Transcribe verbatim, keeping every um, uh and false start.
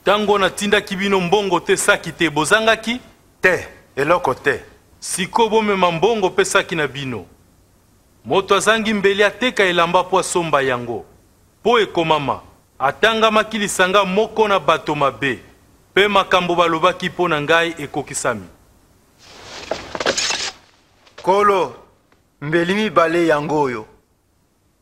Tango na tinda kibino mbongo te saki te bozangaki? Te, eloko te. Siko bomema mbongo pe saki na bino. Moto azangi mbeli ateka elamba po asomba yango. Po ekomama, atangamaki lisanga moko na bato mabe. Pe makambo balobaki po na ngai ekokisami. Kolo, mbeli mibale yango oyo.